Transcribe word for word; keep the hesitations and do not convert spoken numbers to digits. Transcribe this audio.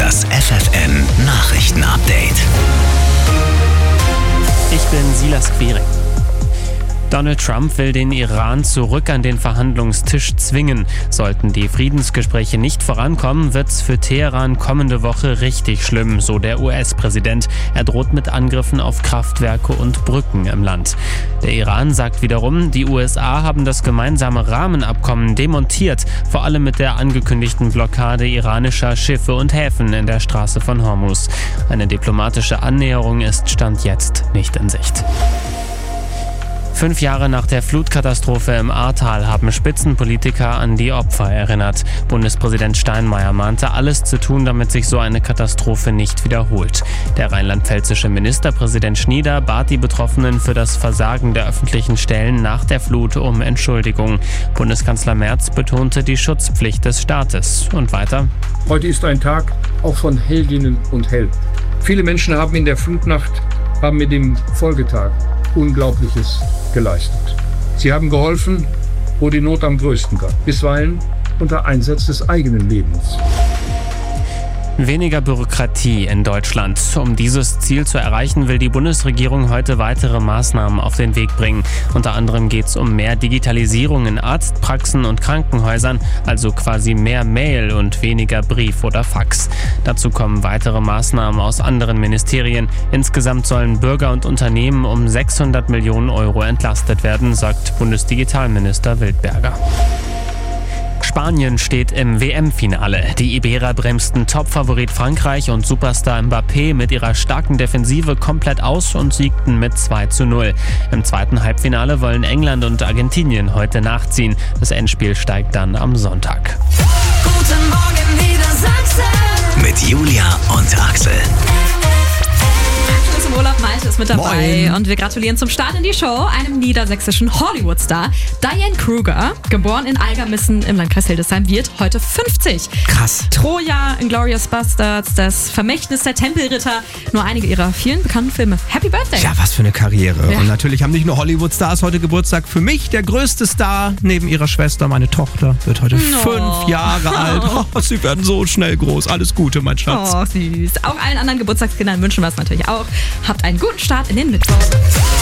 Das F F M Nachrichten-Update. Ich bin Silas Quiring. Donald Trump will den Iran zurück an den Verhandlungstisch zwingen. Sollten die Friedensgespräche nicht vorankommen, wird's für Teheran kommende Woche richtig schlimm, so der U S-Präsident. Er droht mit Angriffen auf Kraftwerke und Brücken im Land. Der Iran sagt wiederum, die U S A haben das gemeinsame Rahmenabkommen demontiert, vor allem mit der angekündigten Blockade iranischer Schiffe und Häfen in der Straße von Hormuz. Eine diplomatische Annäherung ist Stand jetzt nicht in Sicht. Fünf Jahre nach der Flutkatastrophe im Ahrtal haben Spitzenpolitiker an die Opfer erinnert. Bundespräsident Steinmeier mahnte, alles zu tun, damit sich so eine Katastrophe nicht wiederholt. Der rheinland-pfälzische Ministerpräsident Schnieder bat die Betroffenen für das Versagen der öffentlichen Stellen nach der Flut um Entschuldigung. Bundeskanzler Merz betonte die Schutzpflicht des Staates. Und weiter: Heute ist ein Tag auch von Heldinnen und Helden. Viele Menschen haben in der Flutnacht, haben mit dem Folgetag Unglaubliches geleistet. Sie haben geholfen, wo die Not am größten war, bisweilen unter Einsatz des eigenen Lebens. Weniger Bürokratie in Deutschland. Um dieses Ziel zu erreichen, will die Bundesregierung heute weitere Maßnahmen auf den Weg bringen. Unter anderem geht es um mehr Digitalisierung in Arztpraxen und Krankenhäusern, also quasi mehr Mail und weniger Brief oder Fax. Dazu kommen weitere Maßnahmen aus anderen Ministerien. Insgesamt sollen Bürger und Unternehmen um sechshundert Millionen Euro entlastet werden, sagt Bundesdigitalminister Wildberger. Spanien steht im W M-Finale. Die Iberer bremsten Topfavorit Frankreich und Superstar Mbappé mit ihrer starken Defensive komplett aus und siegten mit zwei zu null. Im zweiten Halbfinale wollen England und Argentinien heute nachziehen. Das Endspiel steigt dann am Sonntag. Guten Morgen, Niedersachsen. Mit Julia und Axel. Im Urlaub, Malte ist mit dabei. Moin. Und wir gratulieren zum Start in die Show einem niedersächsischen Hollywood-Star. Diane Kruger, geboren in Algermissen im Landkreis Hildesheim, wird heute fünfzig. Krass. Troja, Inglourious Basterds, Das Vermächtnis der Tempelritter, nur einige ihrer vielen bekannten Filme. Happy Birthday! Ja, was für eine Karriere. Ja. Und natürlich haben nicht nur Hollywood-Stars heute Geburtstag. Für mich der größte Star neben ihrer Schwester, meine Tochter, wird heute No. fünf Jahre alt. Oh, sie werden so schnell groß. Alles Gute, mein Schatz. Oh, süß. Auch allen anderen Geburtstagskindern wünschen wir es natürlich auch. Habt einen guten Start in den Mittwoch.